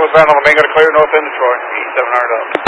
Northwest bound on the main, got a clear north end of Troy, 700 up.